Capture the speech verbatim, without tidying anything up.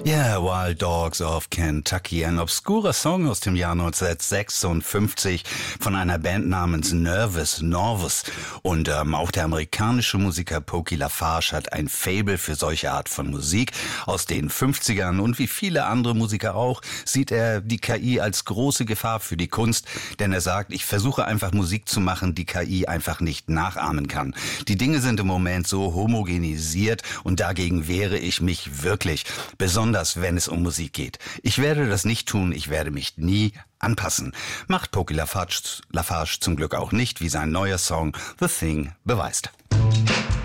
Yeah, Wild Dogs of Kentucky, ein obskurer Song aus dem Jahr neunzehnhundertsechsundfünfzig von einer Band namens Nervous Norvus. Und ähm, auch der amerikanische Musiker Pokey LaFarge hat ein Faible für solche Art von Musik aus den fünfzigern. Und wie viele andere Musiker auch, sieht er die K I als große Gefahr für die Kunst. Denn er sagt, ich versuche einfach Musik zu machen, die K I einfach nicht nachahmen kann. Die Dinge sind im Moment so homogenisiert und dagegen wehre ich mich wirklich. Besonders wenn es um Musik geht. Ich werde das nicht tun, ich werde mich nie anpassen. Macht Pokey LaFarge, LaFarge zum Glück auch nicht, wie sein neuer Song The Thing beweist.